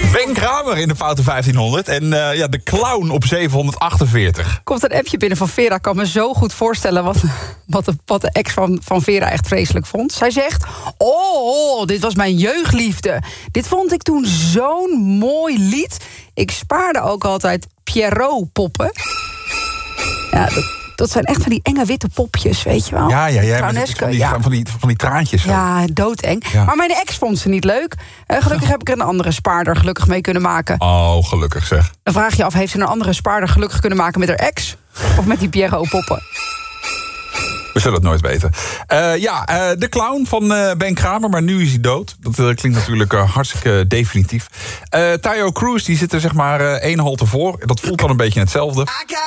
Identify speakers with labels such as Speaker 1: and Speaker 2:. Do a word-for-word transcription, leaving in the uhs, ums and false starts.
Speaker 1: Ben Kramer in de foute vijftienhonderd. En uh, ja, de clown op zevenhonderdachtenveertig.
Speaker 2: Komt een appje binnen van Vera. Ik kan me zo goed voorstellen wat, wat, de, wat de ex van, van Vera echt vreselijk vond. Zij zegt, oh, dit was mijn jeugdliefde. Dit vond ik toen zo'n mooi lied. Ik spaarde ook altijd Pierrot-poppen. Ja, dat, dat zijn echt van die enge witte popjes, weet je wel.
Speaker 1: Ja, ja, ja.
Speaker 2: Trouwneske,
Speaker 1: Van die,
Speaker 2: ja.
Speaker 1: van, die, van die traantjes. Zo.
Speaker 2: Ja, doodeng.
Speaker 1: Ja.
Speaker 2: Maar mijn ex vond ze niet leuk. Uh, gelukkig heb ik er een andere spaarder gelukkig mee kunnen maken.
Speaker 1: Oh, gelukkig zeg.
Speaker 2: Dan vraag je af, heeft ze een andere spaarder gelukkig kunnen maken met haar ex? Of met die Pierrot-poppen?
Speaker 1: We zullen het nooit weten. Uh, ja, uh, de clown van uh, Ben Kramer, maar nu is hij dood. Dat uh, klinkt natuurlijk uh, hartstikke definitief. Uh, Taio Cruz, die zit er zeg maar uh, één halte voor. Dat voelt dan een beetje hetzelfde.